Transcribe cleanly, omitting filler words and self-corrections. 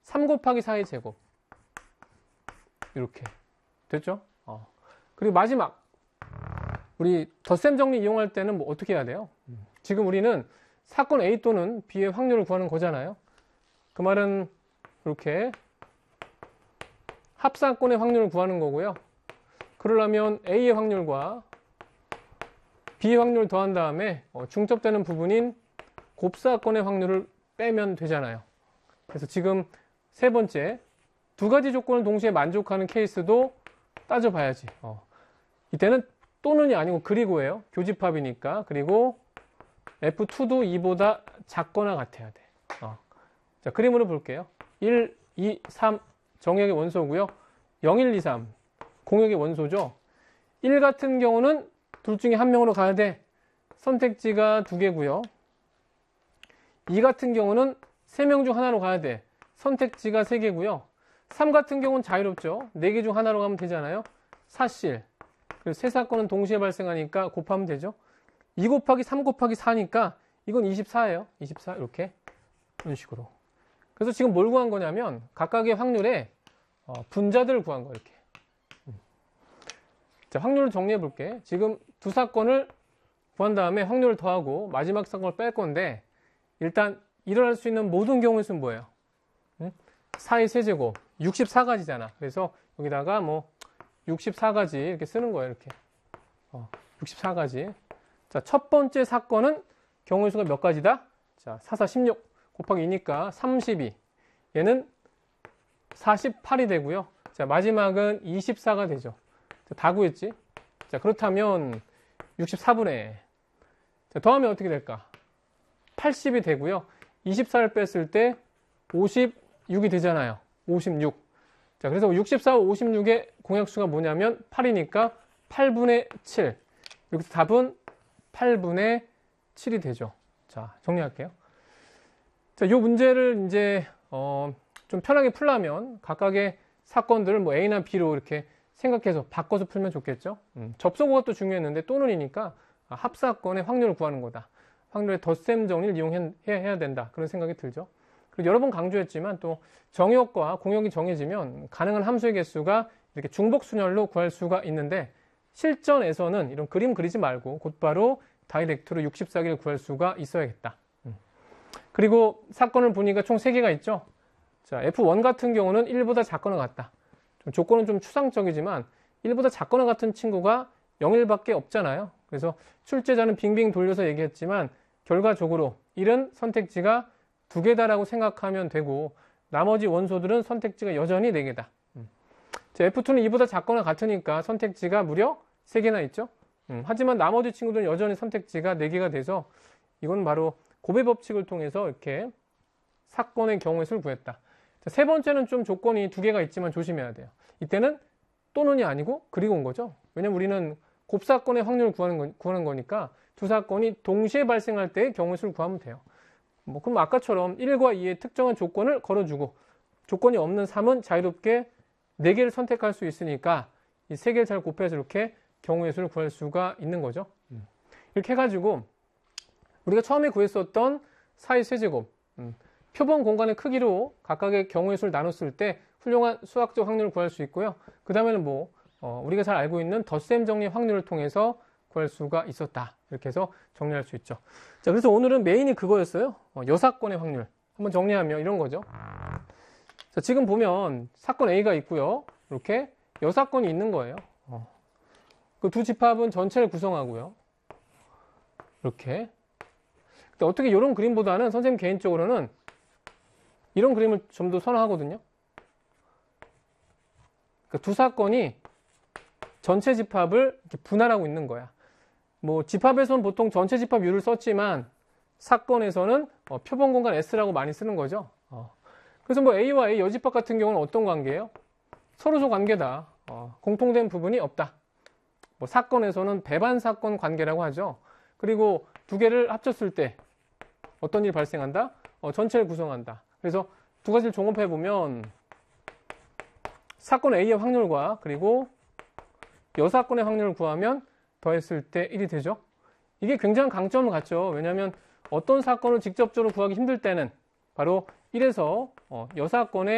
3 곱하기 4의 제곱. 이렇게. 됐죠? 그리고 마지막. 우리 덧셈 정리 이용할 때는 뭐 어떻게 해야 돼요? 지금 우리는 사건 A 또는 B의 확률을 구하는 거잖아요. 그 말은 이렇게 합사건의 확률을 구하는 거고요. 그러려면 A의 확률과 B의 확률을 더한 다음에 중첩되는 부분인 곱사건의 확률을 빼면 되잖아요. 그래서 지금 세 번째, 두 가지 조건을 동시에 만족하는 케이스도 따져봐야지. 이때는 또는이 아니고 그리고예요. 교집합이니까. 그리고 F2도 2보다 작거나 같아야 돼. 자, 그림으로 볼게요. 1, 2, 3 정역의 원소고요. 0, 1, 2, 3 공역의 원소죠. 1 같은 경우는 둘 중에 한 명으로 가야 돼. 선택지가 2개고요. 2 같은 경우는 3명 중 하나로 가야 돼. 선택지가 3개고요. 3 같은 경우는 자유롭죠. 4개 중 하나로 가면 되잖아요. 사실. 그리고 세 사건은 동시에 발생하니까 곱하면 되죠. 2 곱하기 3 곱하기 4니까 이건 24예요. 24 이렇게. 이런 식으로. 그래서 지금 뭘 구한 거냐면 각각의 확률에 분자들을 구한 거예요. 이렇게. 자, 확률을 정리해 볼게. 지금 두 사건을 구한 다음에 확률을 더하고 마지막 사건을 뺄 건데 일단 일어날 수 있는 모든 경우의 수는 뭐예요? 4의 세제곱 64가지잖아. 그래서 여기다가 뭐 64가지 이렇게 쓰는 거예요. 이렇게 64가지. 자, 첫 번째 사건은 경우의 수가 몇 가지다? 자, 4, 4, 16 곱하기 2니까 32. 얘는 48이 되고요. 자, 마지막은 24가 되죠. 자, 다 구했지? 자, 그렇다면 64분의 자, 더하면 어떻게 될까? 80이 되고요. 24를 뺐을 때 56이 되잖아요. 56. 자, 그래서 64, 56의 공약수가 뭐냐면 8이니까 8분의 7. 여기서 답은 8분의 7이 되죠. 자, 정리할게요. 자, 이 문제를 이제 좀 편하게 풀려면 각각의 사건들을 뭐 A나 B로 이렇게 생각해서 바꿔서 풀면 좋겠죠. 접속어가 중요했는데 또는이니까 합사건의 확률을 구하는 거다. 확률의 덧셈 정리를 이용해야 된다. 그런 생각이 들죠. 그리고 여러 번 강조했지만 또 정역과 공역이 정해지면 가능한 함수의 개수가 이렇게 중복순열로 구할 수가 있는데 실전에서는 이런 그림 그리지 말고 곧바로 다이렉트로 64개를 구할 수가 있어야겠다. 그리고 사건을 보니까 총 3개가 있죠. 자, F1 같은 경우는 1보다 작거나 같다. 조건은 좀 추상적이지만 1보다 작거나 같은 친구가 0, 1밖에 없잖아요. 그래서 출제자는 빙빙 돌려서 얘기했지만 결과적으로 1은 선택지가 2개다라고 생각하면 되고 나머지 원소들은 선택지가 여전히 4개다. 자, F2는 2보다 작거나 같으니까 선택지가 무려 3개나 있죠. 하지만 나머지 친구들은 여전히 선택지가 4개가 돼서 이건 바로 곱의 법칙을 통해서 이렇게 사건의 경우의 수를 구했다. 자, 세 번째는 좀 조건이 2개가 있지만 조심해야 돼요. 이때는 또는이 아니고 그리고 온 거죠. 왜냐면 우리는 곱사건의 확률을 구하는 거니까 두 사건이 동시에 발생할 때의 경우의 수를 구하면 돼요. 그럼 아까처럼 1과 2의 특정한 조건을 걸어주고 조건이 없는 3은 자유롭게 4개를 선택할 수 있으니까 이 3개를 잘 곱해서 이렇게 경우의 수를 구할 수가 있는 거죠. 이렇게 해가지고 우리가 처음에 구했었던 4의 세제곱 표본 공간의 크기로 각각의 경우의 수를 나눴을 때 훌륭한 수학적 확률을 구할 수 있고요. 그 다음에는 우리가 잘 알고 있는 덧셈 정리 확률을 통해서 구할 수가 있었다. 이렇게 해서 정리할 수 있죠. 자, 그래서 오늘은 메인이 그거였어요. 여사건의 확률. 한번 정리하면 이런 거죠. 자, 지금 보면 사건 A가 있고요. 이렇게 여사건이 있는 거예요. 그 두 집합은 전체를 구성하고요. 이렇게. 근데 어떻게 이런 그림보다는 선생님 개인적으로는 이런 그림을 좀 더 선호하거든요. 그러니까 두 사건이 전체 집합을 이렇게 분할하고 있는 거야. 집합에서는 보통 전체 집합 U를 썼지만 사건에서는 표본 공간 S라고 많이 쓰는 거죠. 그래서 A와 A 여집합 같은 경우는 어떤 관계예요? 서로소 관계다. 공통된 부분이 없다. 사건에서는 배반 사건 관계라고 하죠. 그리고 두 개를 합쳤을 때 어떤 일이 발생한다? 전체를 구성한다. 그래서 두 가지를 종합해 보면 사건 A의 확률과 그리고 여사건의 확률을 구하면 더했을 때 1이 되죠. 이게 굉장한 강점을 갖죠. 왜냐하면 어떤 사건을 직접적으로 구하기 힘들 때는 바로 1에서 여사건의